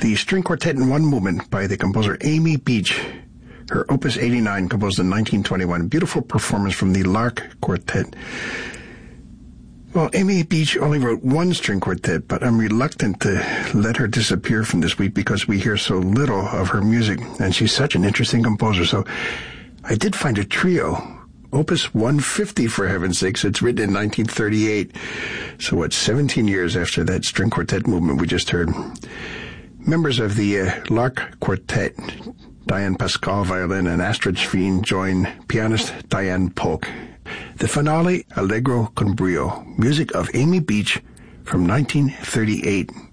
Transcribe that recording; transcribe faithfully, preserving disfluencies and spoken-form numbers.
the string quartet in one movement by the composer Amy Beach. Her Opus eighty-nine, composed in nineteen twenty-one. Beautiful performance from the Lark Quartet. Well, Amy Beach only wrote one string quartet, but I'm reluctant to let her disappear from this week because we hear so little of her music, and she's such an interesting composer. So I did find a trio, Opus one fifty, for heaven's sakes. It's written in nineteen thirty-eight. So what, seventeen years after that string quartet movement we just heard. Members of the uh, Lark Quartet, Diane Pascal, violin, and Astrid Sveen, join pianist Diane Polk. The finale, Allegro con brio, music of Amy Beach from nineteen thirty-eight.